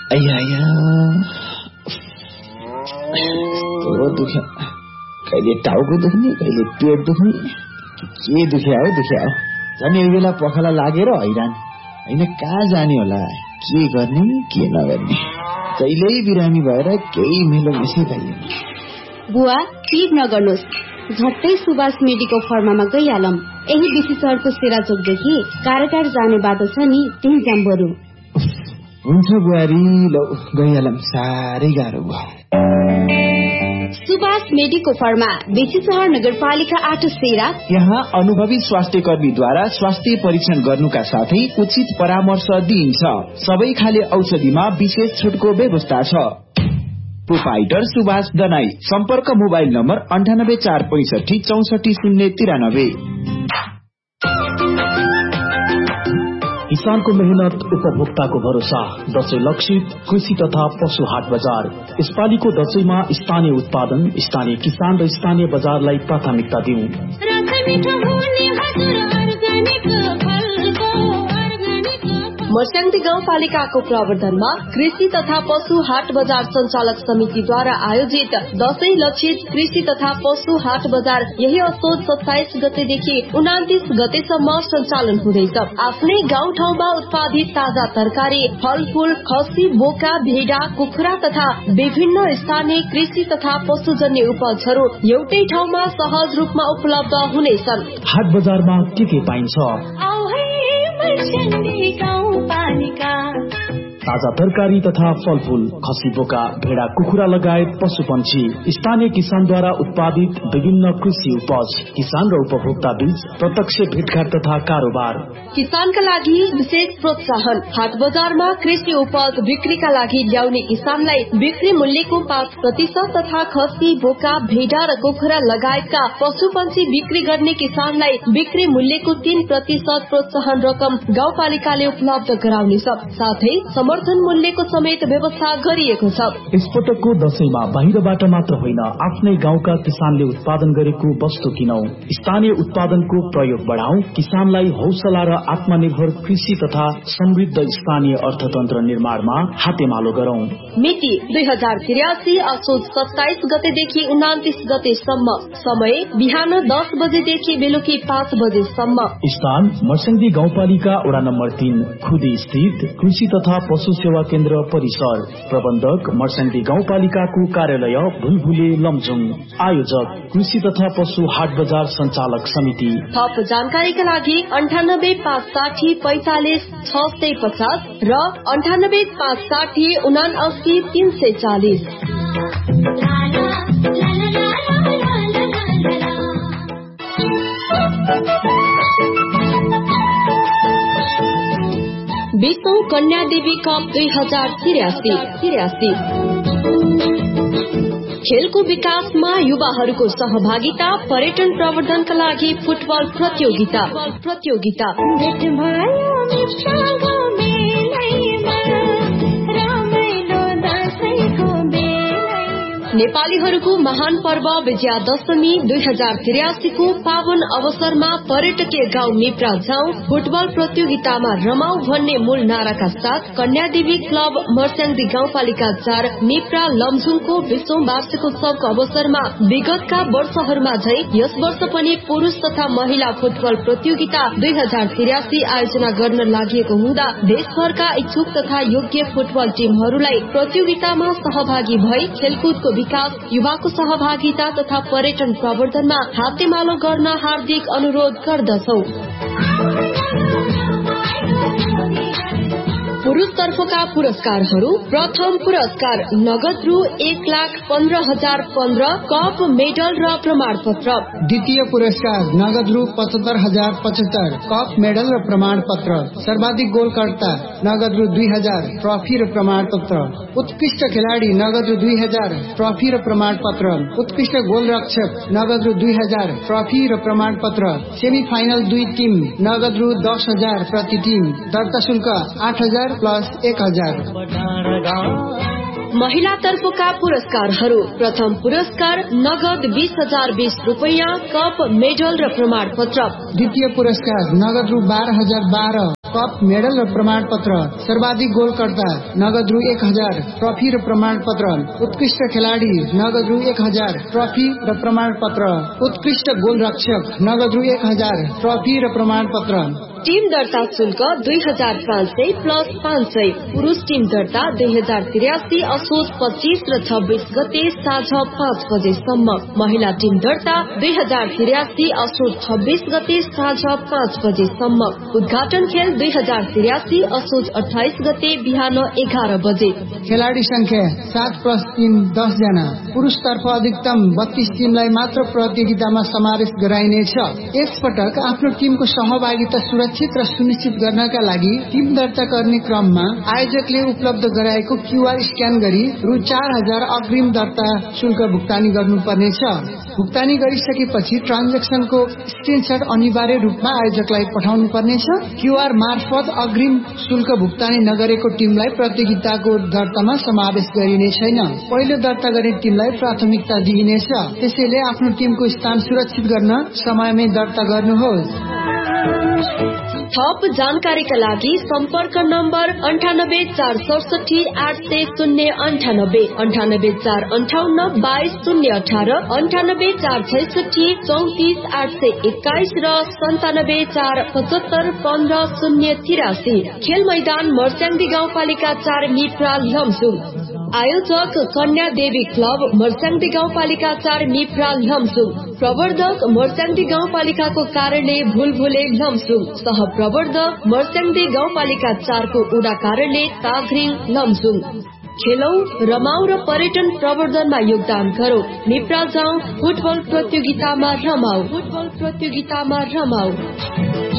दुख्यो, कहिले टाउको दुख्ने, कहिले पेट दुख्ने, के दुख्या हो झन् यही बेला पखाला लागेर हैरान होइन, कहाँ जाने होला, के गर्ने के नगर्ने, कहिल्यै बिरामी भएर केही मेलो मिसै पाइएन। बुवा चिज नगर्नुहोस्, झट्टै सुभाष मेडिकल फर्मामा गइहालौं। यही बेसी सहरको सेराचोकदेखि कारागार जाने बाटो छ नि, त्यही जाम बरु। हुन्छ बुहारी, लौ गइहालौं, साह्रै गाह्रो भयो। सुभाष मेडिकल फर्मा, बेसी सहर नगरपालिका 8 सेरा। यहाँ अनुभवी स्वास्थ्य कर्मीद्वारा स्वास्थ्य परीक्षण गर्नुका साथै उचित परामर्श दिइन्छ। सबै खाले औषधिमा विशेष छुटको व्यवस्था छ। प्रोपाइटर सुभाष दनाई, सम्पर्क मोबाइल नम्बर 9846564093। किसानको मेहनत उपभोक्ताको भरोसा। दशैं लक्षित कृषि तथा पशु हाट बजार। यसपालिको दशैंमा स्थानीय उत्पादन, स्थानीय किसान र स्थानीय बजारलाई प्राथमिकता दिउँ। मर्स्याङ्दी गाउँपालिकाको प्रवर्तनमा कृषि तथा पशु हाट बजार संचालक समितिद्वारा आयोजित दशैं लक्षित कृषि तथा पशु हाट बजार यही असोज 27 गतेदेखि 29 गतेसम्म सञ्चालन हुँदैछ। आफ्नै गाउँठाउँमा उत्पादित ताजा तरकारी, फलफूल, खसी, बोका, भेडा, कुखुरा तथा विभिन्न स्थानीय कृषि तथा पशुजन्य उपजहरू एउटै ठाउँमा सहज रूपमा उपलब्ध हुनेछन्। हाट बजारमा के पाइन्छ? ताजा तरकारी तथा फलफूल, खसी, बोका, भेडा, कुखुरा लगायत पशुपन्छी, स्थानीय किसानद्वारा उत्पादित विभिन्न कृषि उपज, किसान र उपभोक्ता बीच प्रत्यक्ष भेटघाट तथा कारोबार। किसानका लागि विशेष प्रोत्साहन। हाट बजारमा कृषि उपज बिक्रीका लागि ल्याउने किसानलाई बिक्री मूल्यको 5% तथा खसी, बोका, भेडा र कुखुरा लगायतका पशुपन्छी बिक्री गर्ने किसानलाई बिक्री मूल्यको 3% प्रोत्साहन रकम गाउँपालिकाले उपलब्ध गराउनेछ। साथै समर्थन मूल्यको समेत व्यवस्था गरिएको छ। यसपटकको दशैंमा बाहिरबाट मात्र होइन, आफ्नै गाउँका किसानले उत्पादन गरेको वस्तु किनौं। स्थानीय उत्पादनको प्रयोग बढाउँ। किसानलाई हौसला र आत्मनिर्भर कृषि तथा समृद्ध स्थानीय अर्थतन्त्र निर्माणमा हातेमालो गरौं। मिति 2083 असोज 27 गतेदेखि 29 गतेसम्म। समय बिहान 10 बजेदेखि बेलुकी 5 बजेसम्म। स्थान मर्स्याङ्दी गाउँपालिका वडा नम्बर 3 खुदी स्थित कृषि तथा पशु सेवा केन्द्र परिसर। प्रबन्धक मर्स्याङ्दी गाउँपालिकाको कार्यालय भुलभुले लमजुङ। आयोजक कृषि तथा पशु हाट बजार संचालक समिति। थप जानकारीका लागि 9856454650 र 9856799340। विश्व कन्या देवी कप 2083। खेलको विकासमा युवाहरूको सहभागिता, पर्यटन प्रवर्धनका लागि फुटबल प्रतियोगिता। नेपालीहरूको महान पर्व विजयादशमी 2083 को पावन अवसरमा पर्यटकीय गाउँ निप्रा जाउँ, फुटबल प्रतियोगितामा रमाऊ भन्ने मूल नाराका साथ कन्यादेवी क्लब मर्स्याङ्दी गाउँपालिका 4 निप्रा लमजुङको 20औं वार्षिकोत्सवको अवसरमा विगतका वर्षहरूमा झै यस वर्ष पनि पुरूष तथा महिला फुटबल प्रतियोगिता 2083 आयोजना गर्न लागि हुँदा देशभरका इच्छुक तथा योग्य फुटबल टिमहरूलाई प्रतियोगितामा सहभागी भई खेलकुदको विकास, युवाको सहभागिता तथा पर्यटन प्रवर्धनमा हातेमालो गर्न हार्दिक अनुरोध गर्दछौ। पुरुष तर्फका पुरस्कारहरू: प्रथम पुरस्कार नगद रु 1,15,015 कप, मेडल र प्रमाण पत्र। द्वितीय पुरस्कार नगद रु 75,075 कप, मेडल र प्रमाण पत्र। सर्वाधिक गोलकर्ता नगद रु 2,000 ट्रफी र प्रमाण पत्र। उत्कृष्ट खेलाडी नगद रु 2,000 ट्रफी र प्रमाण पत्र। उत्कृष्ट गोलरक्षक नगद रु 2,000 ट्रफी र प्रमाण पत्र। सेमिफाइनल 2 टिम नगद रु 10,000 प्रति टिम। दर्ता शुल्क 8,000 प्लस 1,000। महिला तर्फका पुरस्कारहरू: प्रथम पुरस्कार नगद 20,020 रुपैयाँ, कप, मेडल र प्रमाण पत्र। द्वितीय पुरस्कार नगद रु 12,012 कप मेडल र प्रमाण पत्र, सर्वाधिक गोलकर्ता नगद रु 1000 ट्रफी र प्रमाण पत्र, उत्कृष्ट खेलाडी नगद रु 1000 ट्रफी र प्रमाण पत्र, उत्कृष्ट गोलरक्षक नगद रु 1000 ट्रफी र प्रमाण पत्र। टिम दर्ता शुल्क 2500 प्लस 500। पुरुष टिम दर्ता 2083 असोज 25 र 26 गते साँझ 5 बजेसम्म। महिला टिम दर्ता 2083 असोज 26 गते साँझ 5 बजेसम्म। उद्घाटन खेल 2083 असोज 28 गते बिहान 11 बजे। खेलाडी संख्या 7+3 10 जना। पुरुष तर्फ अधिकतम 32 टिमलाई मात्र प्रतियोगितामा समावेश गराइनेछ। यसपटक आफ्नो टिमको सहभागिता सुरक्षित र सुनिश्चित गर्नका लागि टिम दर्ता गर्ने क्रममा आयोजकले उपलब्ध गराएको क्यूआर स्क्यान गरी रु 4000 अग्रिम दर्ता शुल्क भुक्तानी गर्नुपर्नेछ। भुक्तानी गरिसकेपछि ट्रान्जेक्सनको स्क्रिनशट अनिवार्य रूपमा आयोजकलाई पठाउनु पर्नेछ। क्यूआर मार्फत अग्रिम शुल्क भुक्तानी नगरेको टिमलाई प्रतियोगिताको दर्तामा समावेश गरिने छैन। पहिलो दर्ता गर्ने टिमलाई प्राथमिकता दिइनेछ। त्यसैले आफ्नो टिमको स्थान सुरक्षित गर्न समयमै दर्ता गर्नुहोस्। थप जानकारीका लागि सम्पर्क नम्बर 9846780098 98458 9846208 र 97477515 खेल मैदान मर्स्याङ्दी गाउँपालिका 4 मिप्राल लमजुङ। आयोजक कन्या देवी क्लब मर्स्याङ्दी गाउँपालिका 4 मिप्राल लमजुङ। प्रवर्धक मर्स्याङ्दी गाउँपालिकाको कार्यालय भुलभुले लमजुङ। सह प्रवर्धक मर्स्याङ्दी गाउँपालिका 4 को उडा कार्यालय ताघ्रिङ लमजुङ। खेलौं, रमाऊ र पर्यटन प्रवर्धनमा योगदान गरौं। मिप्राल जाउँ, फुटबल प्रतियोगितामा रमाऊ।